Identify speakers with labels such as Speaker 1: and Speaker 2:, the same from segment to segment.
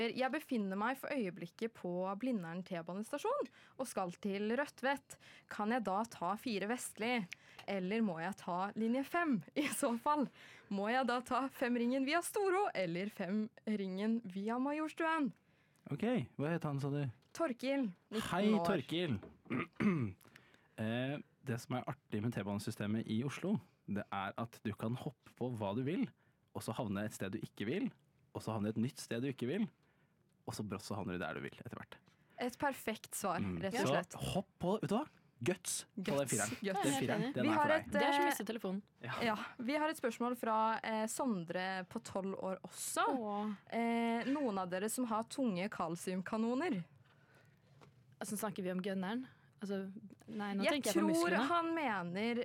Speaker 1: Jeg befinner meg for øyeblikket på Blindern T-banestasjon og skal til Rødtvet. Kan jeg da ta 4 vestlig, eller må jeg ta linje 5? I så fall, må jeg da ta 5-ringen via Storo, eller 5-ringen via Majorstuen?
Speaker 2: Ok, hva heter han, sa du?
Speaker 1: Torkil, 19
Speaker 2: Hei,
Speaker 1: år.
Speaker 2: Torkil. Det som er artig med T-banesystemet i Oslo, det er at du kan hoppe på hva du vil, og så havne et sted du ikke vil, og så havne et nytt sted du ikke vil, og så brått så havner du der du vil etter hvert.
Speaker 1: Et perfekt svar, rett og slett.
Speaker 2: Så hopp på, vet du hva? Guts på den fireren. Den fireren, den
Speaker 1: Vi
Speaker 2: er
Speaker 1: har
Speaker 2: for deg.
Speaker 3: Det er som å miste telefonen.
Speaker 1: Ja, vi har et spørsmål fra Sondre på 12 år også. Noen av dere som har tunge kalsiumkanoner.
Speaker 3: Altså, snakker vi om gunneren? Altså, nei, nå
Speaker 1: Jeg
Speaker 3: tenker jeg på
Speaker 1: tror
Speaker 3: musklene.
Speaker 1: han mener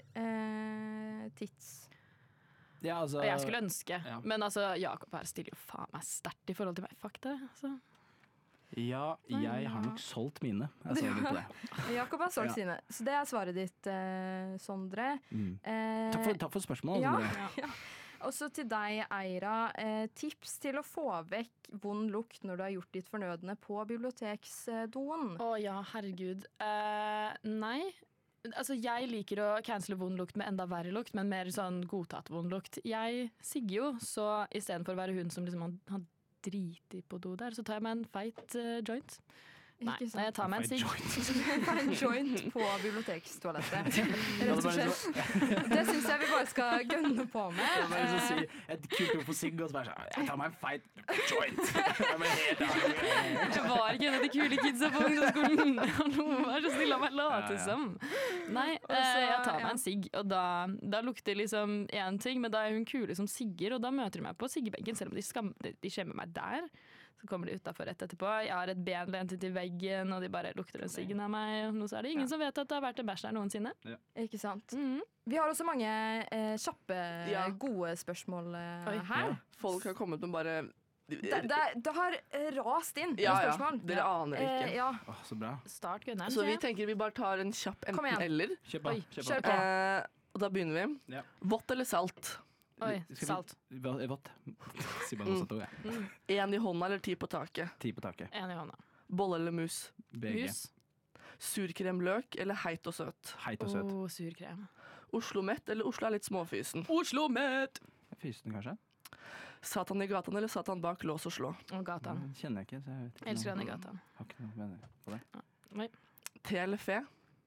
Speaker 1: tits.
Speaker 2: Ja, altså,
Speaker 3: Og jeg skulle ønske,
Speaker 2: ja.
Speaker 3: men altså, Jakob her stiller jo faen meg sterkt i forhold til meg. Fuck det, altså.
Speaker 2: Ja, jeg har nok solgt mine. Jeg ser litt på det.
Speaker 1: Jakob har solgt
Speaker 2: Ja.
Speaker 1: sine. Så det er svaret ditt, Sondre.
Speaker 2: Takk for spørsmålet.
Speaker 1: Ja,
Speaker 2: Sondre.
Speaker 1: ja. Og så til deg, Eira. Tips til å få vekk vond lukt når du har gjort ditt fornødne på biblioteksdoen.
Speaker 3: Å ja, herregud. Nei. Altså, jeg liker å cancele vond lukt med enda verre lukt, men mer sånn godtatt vond lukt. Jeg sigger jo, så i stedet for å være hun som liksom har driti på do der, så tar jeg meg en feit joint. Nei,
Speaker 1: Ikke sant?
Speaker 3: jeg tar meg en sigg.
Speaker 1: En joint på bibliotekstoalettet. Rett og slett. Det syns jeg vi bare skal gønne på med.
Speaker 2: Jeg bare så si et kult ord for sigg, og så bare sånn, jeg tar meg en feit joint. Jeg ble helt ærlig.
Speaker 3: Jeg var ikke en av de kule kidsa på ungdomsskolen. Hallo, vær så snill, la meg late som. Nei, jeg tar meg en sigg, og da lukter liksom én ting, men da er hun kule som sigger, og da møter de meg på siggebenken, selv om de skjemmer meg der. Så kommer de utenfor rett etterpå. Jeg har et ben lent til veggen, og de bare lukter en siggen av meg. Og nå så er det ingen som vet at det har vært en bæsj der noensinne.
Speaker 2: Ja.
Speaker 1: Ikke sant? Vi har også mange kjappe, gode spørsmål her.
Speaker 4: Folk har kommet med bare
Speaker 1: Det har rast inn
Speaker 4: Ja,
Speaker 1: spørsmål.
Speaker 4: dere aner ikke.
Speaker 1: Ja.
Speaker 2: Åh, så bra.
Speaker 3: Start gunneren,
Speaker 4: Så vi
Speaker 3: sier jeg.
Speaker 4: tenker vi bare tar en kjapp
Speaker 1: Kom igjen.
Speaker 4: enten-eller.
Speaker 2: Kjør på.
Speaker 1: Kjør på.
Speaker 4: Og da begynner vi.
Speaker 2: Ja.
Speaker 4: Vått eller salt?
Speaker 3: Oi, salt.
Speaker 2: Vått. Si bare noe sånt. Ja.
Speaker 4: 1 i hånda eller 10 på taket?
Speaker 2: 10 på taket.
Speaker 3: En i hånda.
Speaker 4: Bolle eller mus?
Speaker 2: BG.
Speaker 3: Mus.
Speaker 4: Surkremløk eller heit og søt?
Speaker 2: Heit og søt.
Speaker 3: Surkrem.
Speaker 4: Oslo Mett eller Oslo er litt småfysen?
Speaker 3: Oslo Met!
Speaker 2: Fysen, kanskje?
Speaker 4: Satan i gatan eller Satan bak lås og slå?
Speaker 3: Og gatan.
Speaker 2: Kjenner jeg ikke, så jeg vet ikke.
Speaker 3: Elsker han i gata.
Speaker 2: Har ikke noe mening på det.
Speaker 3: Oi.
Speaker 4: Te eller fe?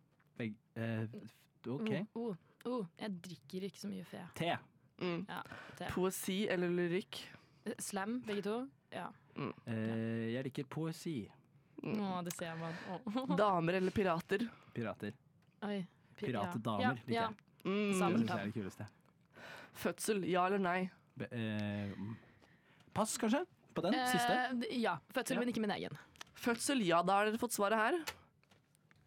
Speaker 2: Ok.
Speaker 3: Jeg drikker ikke så mye fe.
Speaker 2: Te.
Speaker 3: Ja, te.
Speaker 4: Poesi eller lyrikk?
Speaker 3: Slam, begge to. Ja.
Speaker 2: Jeg liker poesi.
Speaker 3: Å, det ser man. Å.
Speaker 4: Damer eller pirater?
Speaker 2: Pirater.
Speaker 3: Oi.
Speaker 2: Piratdamer liker
Speaker 3: Ja.
Speaker 2: jeg. Det synes jeg er det kuleste.
Speaker 4: Fødsel, ja eller nei?
Speaker 2: Pass, kanskje? På den siste?
Speaker 3: Ja. Fødsel,
Speaker 2: Ja.
Speaker 3: men ikke min egen.
Speaker 4: Fødsel, ja, da har dere fått svaret her.